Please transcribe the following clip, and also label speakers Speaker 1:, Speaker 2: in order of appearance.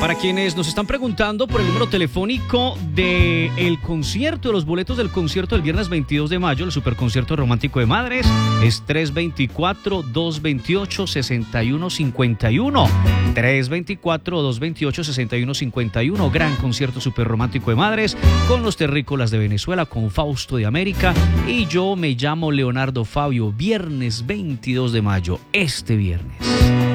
Speaker 1: Para quienes nos están preguntando por el número telefónico del concierto, de los boletos del concierto del viernes 22 de mayo, el Superconcierto Romántico de Madres, es 324-228-6151. 324-228-6151. Gran concierto superromántico de Madres con los Terrícolas de Venezuela, con Fausto de América. Y yo me llamo Leonardo Fabio. Viernes 22 de mayo, este viernes.